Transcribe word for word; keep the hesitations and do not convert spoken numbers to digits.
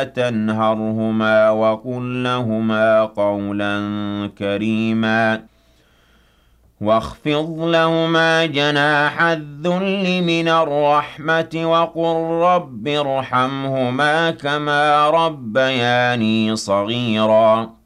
تنهرهما وقل لهما قولا كريما واخفض لهما جناح الذل من الرحمة وقل رب ارحمهما كما ربياني صغيرا